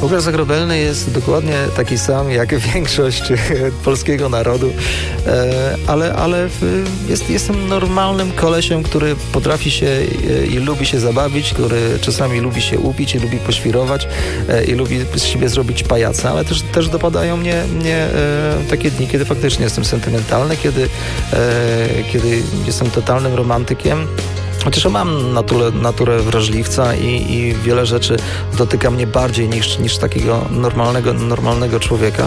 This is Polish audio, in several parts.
Łukasz Zagrobelny jest dokładnie taki sam jak większość polskiego narodu, ale jestem normalnym kolesiem, który potrafi się i lubi się zabawić, który czasami lubi się upić i lubi poświrować i lubi z siebie zrobić pajaca, ale też dopadają mnie takie dni, kiedy faktycznie jestem sentymentalny, kiedy jestem totalnym romantykiem. Chociaż mam naturę wrażliwca i wiele rzeczy dotyka mnie bardziej niż takiego normalnego człowieka.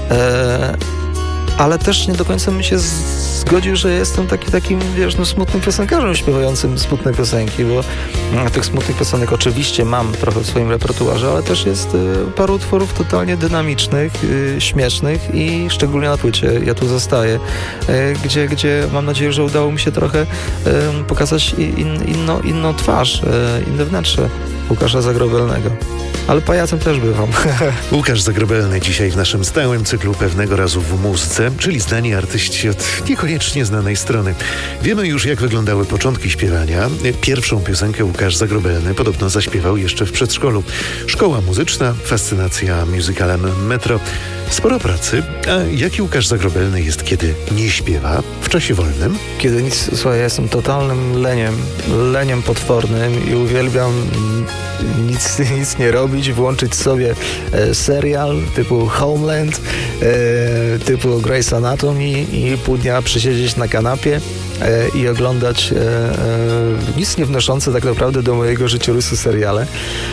Ale też nie do końca bym się zgodził, że jestem takim, smutnym piosenkarzem śpiewającym smutne piosenki, bo tych smutnych piosenek oczywiście mam trochę w swoim repertuarze, ale też jest paru utworów totalnie dynamicznych, śmiesznych i szczególnie na płycie Ja tu zostaję, gdzie mam nadzieję, że udało mi się trochę pokazać inną twarz, inne wnętrze Łukasza Zagrobelnego. Ale pajacem też bywam. Łukasz Zagrobelny dzisiaj w naszym stałym cyklu Pewnego razu w muzyce, czyli znani artyści od niekoniecznie znanej strony. Wiemy już, jak wyglądały początki śpiewania. Pierwszą piosenkę Łukasz Zagrobelny podobno zaśpiewał jeszcze w przedszkolu. Szkoła muzyczna, fascynacja musicalem Metro. Sporo pracy. A jaki Łukasz Zagrobelny jest, kiedy nie śpiewa w czasie wolnym? Kiedy nic, słuchaj, ja jestem totalnym leniem potwornym i uwielbiam nic nie robić, włączyć sobie serial typu Homeland, typu Grey's Anatomy i pół dnia przysiedzieć na kanapie i oglądać nic nie wnoszące tak naprawdę do mojego życiorysu seriale.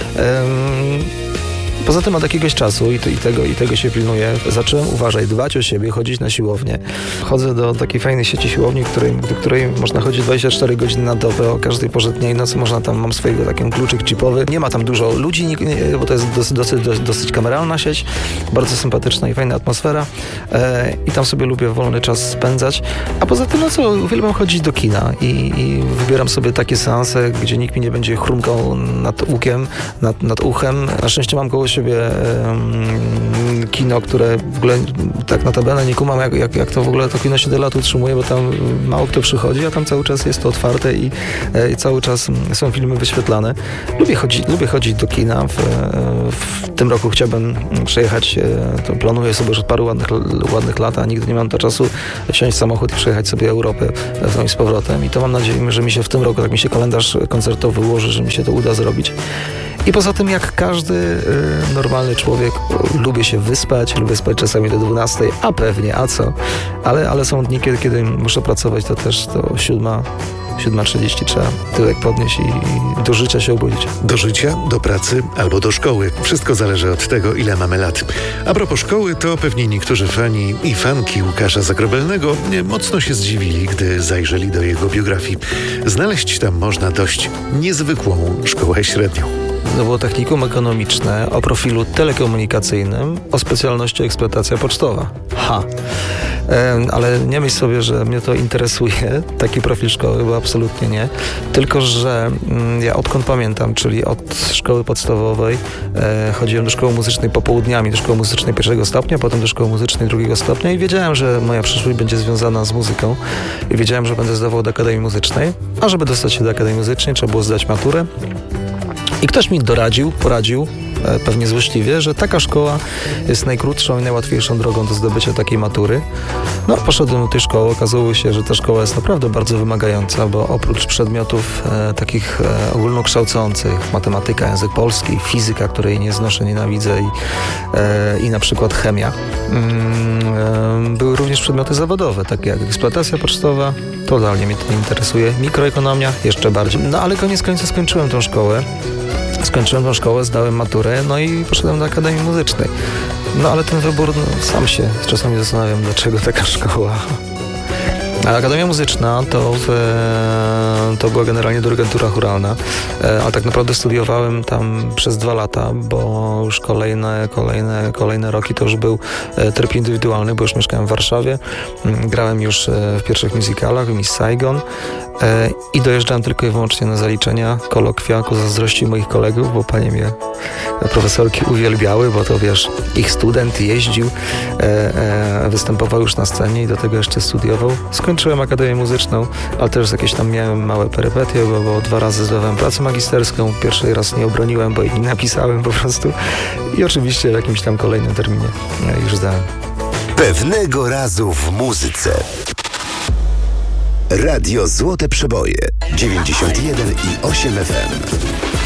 Poza tym od jakiegoś czasu i tego się pilnuję. Zacząłem, dbać o siebie, chodzić na siłownię. Chodzę do takiej fajnej sieci siłowni, do której można chodzić 24 godziny na dobę, o każdej porze dnia i nocy mam swojego taki kluczyk chipowy. Nie ma tam dużo ludzi, bo to jest dosyć kameralna sieć, bardzo sympatyczna i fajna atmosfera i tam sobie lubię wolny czas spędzać. A poza tym, uwielbiam chodzić do kina i wybieram sobie takie seanse, gdzie nikt mi nie będzie chrumkał nad uchem. Na szczęście mam koło siebie kino, które w ogóle tak notabene nie kumam, jak to w ogóle to kino się tyle lat utrzymuje, bo tam mało kto przychodzi, a tam cały czas jest to otwarte i cały czas są filmy wyświetlane. Lubię chodzić do kina. W tym roku chciałbym przejechać, to planuję sobie już od paru ładnych lat, a nigdy nie mam czasu wsiąść w samochód i przejechać sobie Europę z powrotem i to mam nadzieję, że mi się w tym roku, tak mi się kalendarz koncertowy ułoży, że mi się to uda zrobić. I poza tym, jak każdy normalny człowiek, lubię się wyspać, lubię spać czasami do 12, a pewnie, a co? Ale są dni, kiedy muszę pracować, to też to 7:30 trzeba tyłek podnieść i do życia się obudzić. Do życia, do pracy albo do szkoły. Wszystko zależy od tego, ile mamy lat. A propos szkoły, to pewnie niektórzy fani i fanki Łukasza Zagrobelnego mocno się zdziwili, gdy zajrzeli do jego biografii. Znaleźć tam można dość niezwykłą szkołę średnią. To było technikum ekonomiczne o profilu telekomunikacyjnym o specjalności eksploatacja pocztowa. Ale nie myśl sobie, że mnie to interesuje, taki profil szkoły, bo absolutnie nie. Tylko że ja odkąd pamiętam, czyli od szkoły podstawowej chodziłem do szkoły muzycznej popołudniami, do szkoły muzycznej 1. stopnia, potem do szkoły muzycznej 2. stopnia i wiedziałem, że moja przyszłość będzie związana z muzyką i wiedziałem, że będę zdawał do Akademii Muzycznej, a żeby dostać się do Akademii Muzycznej trzeba było zdać maturę. I ktoś mi poradził, pewnie złośliwie, że taka szkoła jest najkrótszą i najłatwiejszą drogą do zdobycia takiej matury. Poszedłem do tej szkoły, okazało się, że ta szkoła jest naprawdę bardzo wymagająca, bo oprócz przedmiotów takich ogólnokształcących, matematyka, język polski, fizyka, której nie znoszę, nienawidzę i na przykład chemia, były również przedmioty zawodowe, takie jak eksploatacja pocztowa, totalnie mnie to nie interesuje, mikroekonomia jeszcze bardziej. Ale koniec końców skończyłem tą szkołę. Zdałem maturę, i poszedłem do Akademii Muzycznej. Ale ten wybór, sam się czasami zastanawiam, dlaczego taka szkoła. A Akademia Muzyczna to była generalnie dyrygenta chóralna, a tak naprawdę studiowałem tam przez 2 lata, bo już kolejne roki to już był tryb indywidualny, bo już mieszkałem w Warszawie, grałem już w pierwszych musicalach, w Miss Saigon i dojeżdżałem tylko i wyłącznie na zaliczenia, kolokwia ku zazdrości moich kolegów, bo panie mnie profesorki uwielbiały, bo to wiesz, ich student jeździł, występował już na scenie i do tego jeszcze studiował. Skończyłem Akademię Muzyczną, ale też jakieś tam miałem małe perypetie, bo 2 razy zdawałem pracę magisterską, pierwszy raz nie obroniłem, bo jej nie napisałem po prostu i oczywiście w jakimś tam kolejnym terminie już zdałem. Pewnego razu w muzyce. Radio Złote Przeboje 91,8 FM.